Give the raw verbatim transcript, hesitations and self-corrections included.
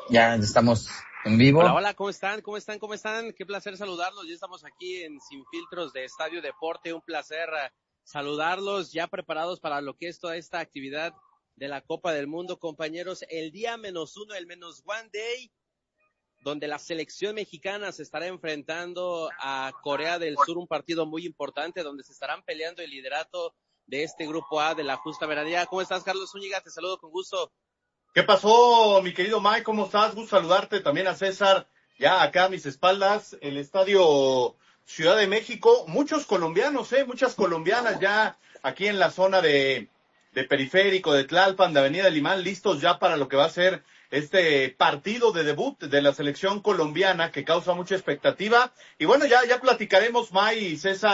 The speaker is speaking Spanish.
Ya estamos en vivo. Hola, hola, ¿cómo están? ¿Cómo están? ¿Cómo están? Qué placer saludarlos. Ya estamos aquí en Sin Filtros de Estadio Deporte. Un placer saludarlos, ya preparados para lo que es toda esta actividad de la Copa del Mundo, compañeros. El día menos uno, el menos one day, donde la selección mexicana se estará enfrentando a Corea del Sur, un partido muy importante, donde se estarán peleando el liderato de este grupo A de la justa veranía. ¿Cómo estás, Carlos Zúñiga? Te saludo con gusto. ¿Qué pasó, mi querido Mike? ¿Cómo estás? Gusto saludarte, también a César, ya acá a mis espaldas, el Estadio Ciudad de México. Muchos colombianos, ¿eh? Muchas colombianas ya aquí en la zona de, de Periférico, de Tlalpan, de Avenida Limán, listos ya para lo que va a ser este partido de debut de la selección colombiana que causa mucha expectativa. Y bueno, ya, ya platicaremos, Mike y César,